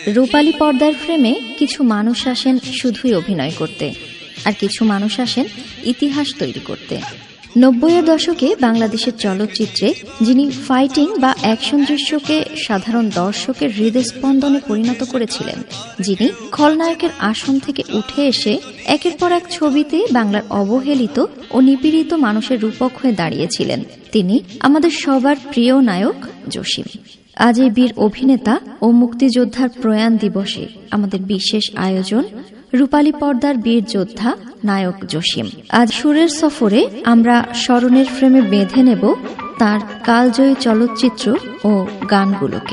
রূপালী পর্দার ফ্রেমে কিছু মানুষ আসেন শুধুই অভিনয় করতে, আর কিছু মানুষ আসেন ইতিহাস তৈরি করতে। ৯০-এর দশকে বাংলাদেশের চলচ্চিত্রে যিনি ফাইটিং বা অ্যাকশন দৃশ্যকে সাধারণ দর্শকের হৃদস্পন্দনে পরিণত করেছিলেন, যিনি খলনায়কের আসন থেকে উঠে এসে একের পর এক ছবিতে বাংলার অবহেলিত ও নিপীড়িত মানুষের রূপক হয়ে দাঁড়িয়েছিলেন, তিনি আমাদের সবার প্রিয় নায়ক জসিম। আজ এই বীর অভিনেতা ও মুক্তিযোদ্ধার প্রয়াণ দিবসে আমাদের বিশেষ আয়োজন রূপালী পর্দার বীর যোদ্ধা নায়ক জসিম। আজ সুরের সফরে আমরা স্মরণের ফ্রেমে বেঁধে নেব তার কালজয়ী চলচ্চিত্র ও গানগুলোকে।